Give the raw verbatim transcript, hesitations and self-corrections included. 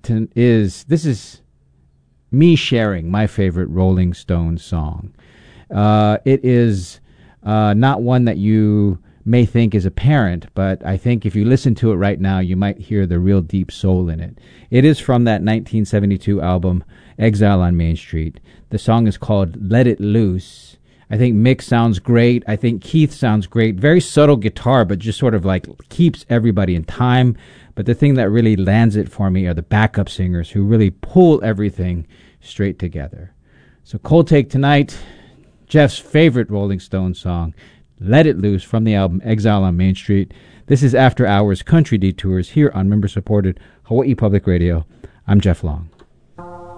to, is, this is me sharing my favorite Rolling Stones song. Uh, it is uh, not one that you may think is apparent, but I think if you listen to it right now, you might hear the real deep soul in it. It is from that nineteen seventy-two album, Exile on Main Street. The song is called Let It Loose. I think Mick sounds great. I think Keith sounds great. Very subtle guitar, but just sort of like keeps everybody in time. But the thing that really lands it for me are the backup singers who really pull everything straight together. So Cold Take tonight, Jeff's favorite Rolling Stones song, Let It Loose, from the album Exile on Main Street. This is After Hours Country Detours here on member-supported Hawaii Public Radio. I'm Jeff Long.